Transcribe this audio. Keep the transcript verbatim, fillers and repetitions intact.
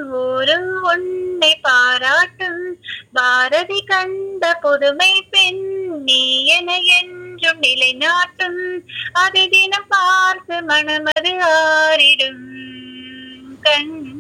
ஊரும் உன்னை பாராட்டும். பாரதி கண்ட புதுமை பெண் நீ என என்றும் நிலைநாட்டும். அதை தினம் பார்த்து மனமது ஆறிடும். கண்